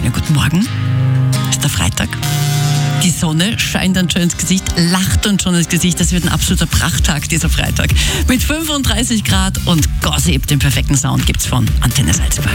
schönen guten Morgen. Ist der Freitag. Die Sonne scheint dann schon ins Gesicht, lacht uns schon ins Gesicht. Das wird ein absoluter Prachttag, dieser Freitag. Mit 35 Grad und Gossip, den perfekten Sound, gibt's von Antenne Salzburg.